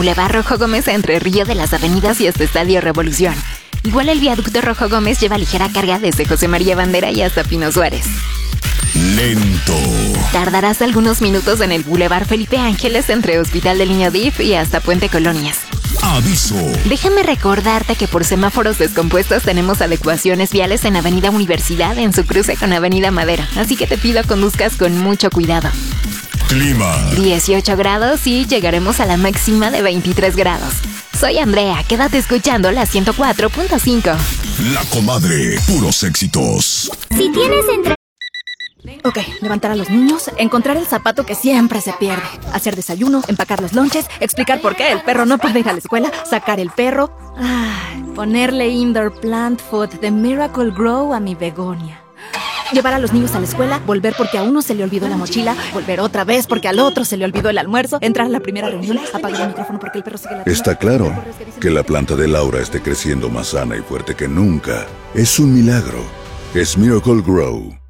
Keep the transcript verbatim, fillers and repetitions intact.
Boulevard Rojo Gómez entre Río de las Avenidas y hasta Estadio Revolución. Igual el viaducto Rojo Gómez lleva ligera carga desde José María Bandera y hasta Pino Suárez. Lento. Tardarás algunos minutos en el Boulevard Felipe Ángeles entre Hospital del Niño D I F y hasta Puente Colonias. Aviso. Déjame recordarte que por semáforos descompuestos tenemos adecuaciones viales en Avenida Universidad en su cruce con Avenida Madera, así que te pido conduzcas con mucho cuidado. Clima. dieciocho grados y llegaremos a la máxima de veintitrés grados. Soy Andrea, quédate escuchando la ciento cuatro punto cinco. La Comadre, puros éxitos. Si tienes entre... Ok, levantar a los niños, encontrar el zapato que siempre se pierde, hacer desayuno, empacar los lonches, explicar por qué el perro no puede ir a la escuela, sacar el perro, ay, ponerle indoor plant food de Miracle Grow a mi begonia. Llevar a los niños a la escuela, volver porque a uno se le olvidó la mochila, volver otra vez porque al otro se le olvidó el almuerzo, entrar a la primera reunión, apagar el micrófono porque el perro sigue la... Está claro que la planta de Laura esté creciendo más sana y fuerte que nunca. Es un milagro. Es Miracle Grow.